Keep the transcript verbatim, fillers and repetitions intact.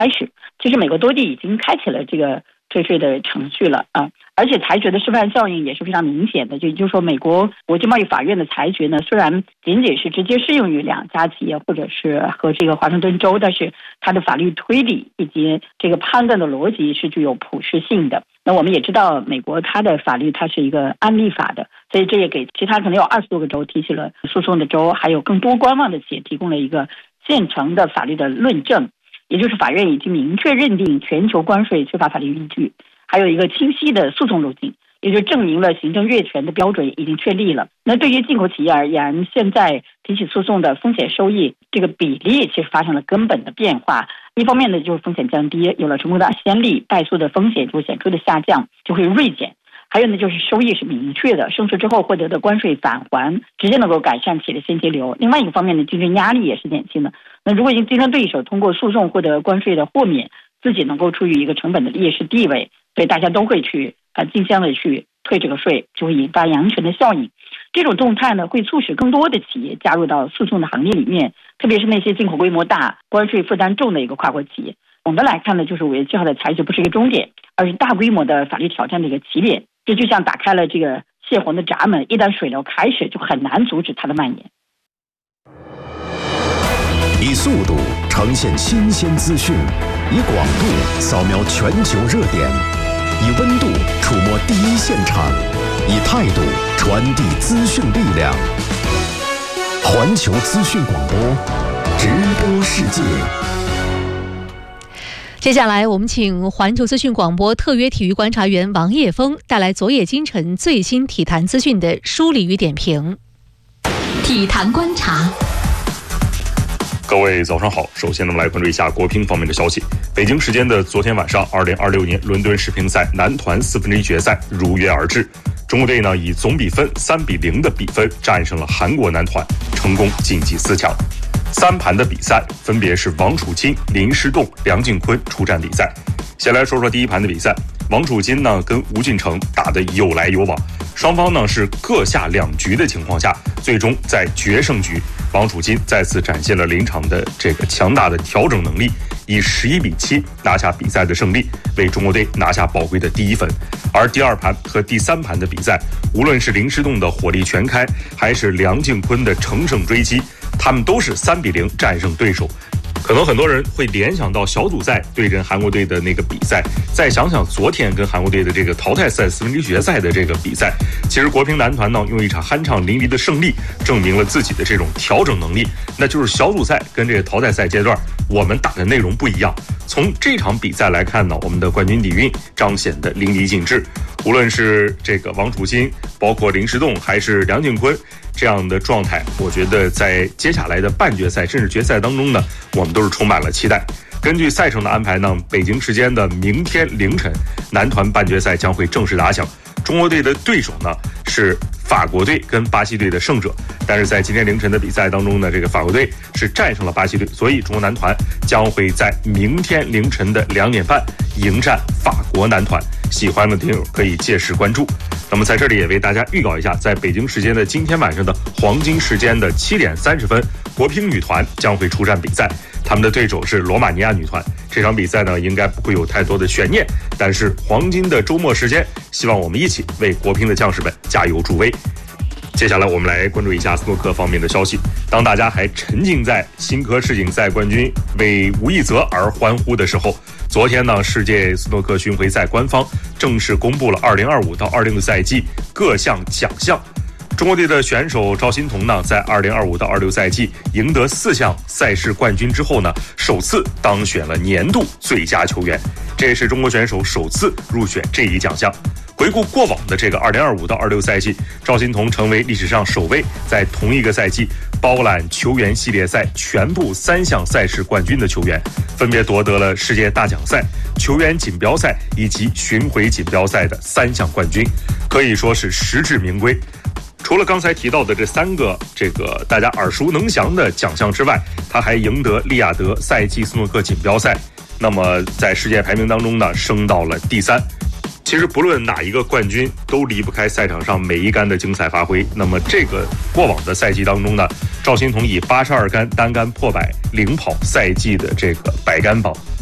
开始，其实美国多地已经开启了这个退税的程序了啊，而且裁决的示范效应也是非常明显的。就也就是说，美国国际贸易法院的裁决呢，虽然仅仅是直接适用于两家企业或者是和这个华盛顿州，但是它的法律推理以及这个判断的逻辑是具有普适性的。那我们也知道，美国它的法律它是一个案例法的，所以这也给其他可能有二十多个州提起了诉讼的州，还有更多观望的企业提供了一个现成的法律的论证。也就是法院已经明确认定全球关税缺乏法律依据，还有一个清晰的诉讼路径，也就证明了行政越权的标准已经确立了。那对于进口企业而言，现在提起诉讼的风险收益这个比例其实发生了根本的变化。一方面呢，就是风险降低，有了成功的先例，败诉的风险就会显著的下降，就会锐减。还有呢，就是收益是明确的，胜诉之后获得的关税返还直接能够改善企业的现金流。另外一个方面呢，竞争压力也是减轻的。那如果竞争对手通过诉讼获得关税的豁免，自己能够处于一个成本的劣势地位，所以大家都会去呃竞相的去退这个税，就会引发羊群的效应。这种动态呢，会促使更多的企业加入到诉讼的行列里面，特别是那些进口规模大、关税负担重的一个跨国企业。总的来看呢，就是五月七号的裁决不是一个终点，而是大规模的法律挑战的一个起点。这就像打开了这个泄洪的闸门，一旦水流开始，就很难阻止它的蔓延。 以速度呈现新鲜资讯，以广度扫描全球热点，以温度触摸第一现场，以态度传递资讯力量。环球资讯广播，直播世界。 接下来我们请环球资讯广播特约体育观察员王叶峰带来昨夜今晨最新体坛资讯的梳理与点评。 体坛观察。 各位早上好，首先呢，我们来关注一下国乒方面的消息。北京时间的昨天晚上，二零二六年伦敦世乒赛男团四分之一决赛如约而至，中国队呢以总比分三比零的比分战胜了韩国男团，成功晋级四强。三盘的比赛分别是王楚钦、林诗栋、梁靖昆出战比赛。先来说说第一盘的比赛，王楚钦呢跟吴俊成打得有来有往，双方呢是各下两局的情况下，最终在决胜局，王楚钦再次展现了临场的这个强大的调整能力，以十一比七拿下比赛的胜利，为中国队拿下宝贵的第一分。而第二盘和第三盘的比赛，无论是林诗栋的火力全开，还是梁靖昆的乘胜追击，他们都是三比零战胜对手。可能很多人会联想到小组赛对阵韩国队的那个比赛，再想想昨天跟韩国队的这个淘汰赛四分之一决赛的这个比赛，其实国乒男团呢用一场酣畅淋漓的胜利证明了自己的这种调整能力。那就是小组赛跟这个淘汰赛阶段我们打的内容不一样。从这场比赛来看呢，我们的冠军底蕴彰显的淋漓尽致。无论是这个王楚钦，包括林诗栋，还是梁靖昆这样的状态，我觉得在接下来的半决赛甚至决赛当中呢，我们都是充满了期待。根据赛程的安排呢，北京时间的明天凌晨，男团半决赛将会正式打响。中国队的对手呢是法国队跟巴西队的胜者，但是在今天凌晨的比赛当中呢，这个法国队是战胜了巴西队，所以中国男团将会在明天凌晨的两点半迎战法国男团。喜欢的听友可以届时关注。那么在这里也为大家预告一下，在北京时间的今天晚上的黄金时间的七点三十分，国乒女团将会出战比赛，他们的对手是罗马尼亚女团。这场比赛呢，应该不会有太多的悬念，但是黄金的周末时间，希望我们一起为国乒的将士们加油助威。接下来我们来关注一下斯诺克方面的消息。当大家还沉浸在新科世锦赛冠军为吴亦泽而欢呼的时候，昨天呢，世界斯诺克巡回赛官方正式公布了二零二五到二零六赛季各项奖项。中国队的选手赵心童呢，在二零二五到二六赛季赢得四项赛事冠军之后呢，首次当选了年度最佳球员，这也是中国选手首次入选这一奖项。回顾过往的这个二零二五到二六赛季，赵心童成为历史上首位在同一个赛季包揽球员系列赛全部三项赛事冠军的球员，分别夺得了世界大奖赛、球员锦标赛以及巡回锦标赛的三项冠军，可以说是实至名归。除了刚才提到的这三个这个大家耳熟能详的奖项之外，他还赢得利雅得赛季斯诺克锦标赛，那么在世界排名当中呢，升到了第三。其实不论哪一个冠军都离不开赛场上每一杆的精彩发挥。那么这个过往的赛季当中呢，赵心童以八十二杆单杆破百领跑赛季的这个百杆榜，